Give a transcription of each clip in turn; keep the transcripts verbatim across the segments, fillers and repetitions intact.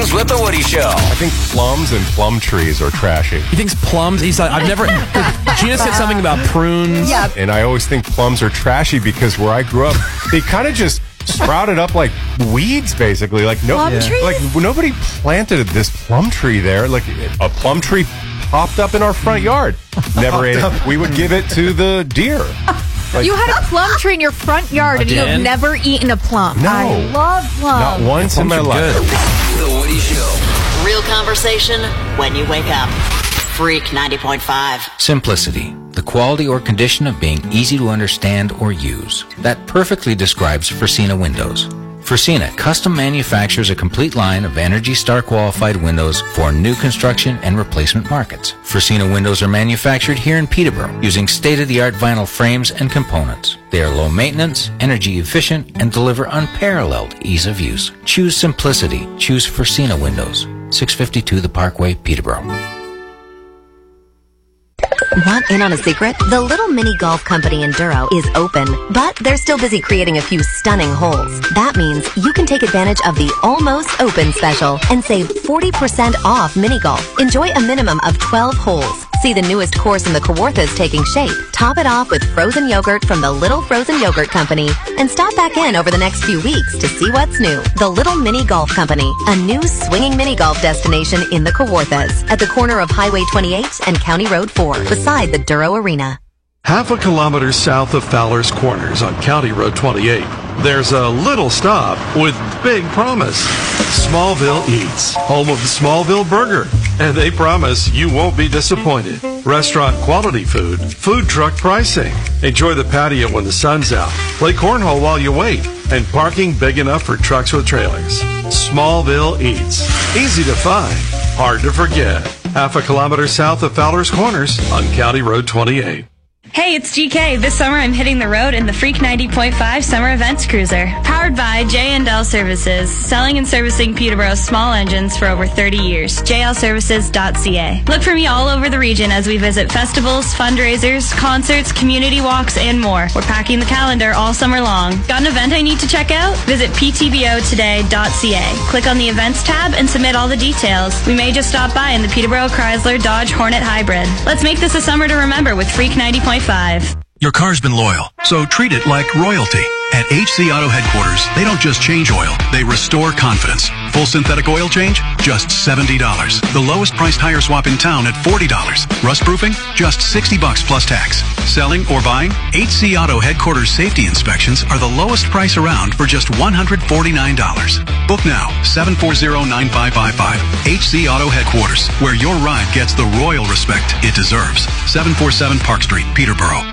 Mornings with the Woody Show. I think plums and plum trees are trashy. He thinks plums. He's like, I've never. Gina said something about prunes. Yeah. And I always think plums are trashy because where I grew up, they kind of just sprouted up like weeds, basically. Like no, Plum trees? like nobody planted this plum tree there. Like a plum tree popped up in our front yard. Never ate it. We would give it to the deer. Like, You had a plum tree in your front yard and you have Again? never eaten a plum. No. I love not plums. once in my Plums are life. good. The Woody Show. Real conversation when you wake up. Freak ninety point five. Simplicity, the quality or condition of being easy to understand or use. That perfectly describes Fresina Windows. Fresina custom manufactures a complete line of Energy Star qualified windows for new construction and replacement markets. Fresina windows are manufactured here in Peterborough using state-of-the-art vinyl frames and components. They are low maintenance, energy efficient, and deliver unparalleled ease of use. Choose simplicity. Choose Fresina Windows. six fifty-two The Parkway, Peterborough. Want in on a secret? The Little Mini Golf Company in Duro is open, but they're still busy creating a few stunning holes. That means you can take advantage of the Almost Open special and save forty percent off mini golf. Enjoy a minimum of twelve holes. See the newest course in the Kawarthas taking shape. Top it off with frozen yogurt from the Little Frozen Yogurt Company. And stop back in over the next few weeks to see what's new. The Little Mini Golf Company, a new swinging mini golf destination in the Kawarthas at the corner of Highway twenty-eight and County Road four, beside the Duro Arena. Half a kilometer south of Fowler's Corners on County Road twenty-eight, there's a little stop with big promise. Smallville Eats, home of the Smallville Burger. And they promise you won't be disappointed. Restaurant quality food, food truck pricing. Enjoy the patio when the sun's out. Play cornhole while you wait. And parking big enough for trucks with trailers. Smallville Eats. Easy to find, hard to forget. Half a kilometer south of Fowler's Corners on County Road twenty-eight. Hey, it's G K. This summer I'm hitting the road in the Freak ninety point five Summer Events Cruiser. Powered by J and L Services, selling and servicing Peterborough's small engines for over thirty years. j l services dot c a. Look for me all over the region as we visit festivals, fundraisers, concerts, community walks, and more. We're packing the calendar all summer long. Got an event I need to check out? Visit p t b o today dot c a. Click on the Events tab and submit all the details. We may just stop by in the Peterborough Chrysler Dodge Hornet Hybrid. Let's make this a summer to remember with Freak ninety point five. Your car's been loyal, so treat it like royalty. At H C Auto Headquarters, they don't just change oil, they restore confidence. Full synthetic oil change? Just seventy dollars. The lowest priced tire swap in town at forty dollars. Rust proofing? Just sixty bucks plus tax. Selling or buying? H C Auto Headquarters safety inspections are the lowest price around for just one hundred forty-nine dollars. Book now, seven four zero, nine five five five. H C Auto Headquarters, where your ride gets the royal respect it deserves. seven forty-seven Park Street, Peterborough.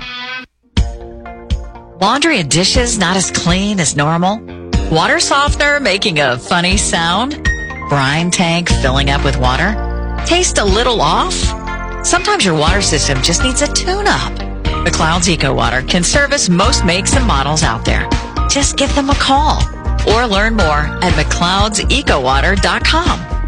Laundry and dishes not as clean as normal? Water softener making a funny sound? Brine tank filling up with water? Taste a little off? Sometimes your water system just needs a tune-up. McLeod's Eco Water can service most makes and models out there. Just give them a call or learn more at mcleods eco water dot com.